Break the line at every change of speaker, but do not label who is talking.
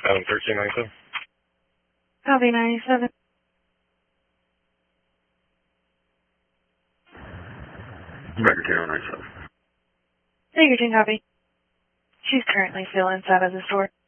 Adam 1397.
Copy 97.
Record 097.
Figure 2 copy. She's currently still inside of the store.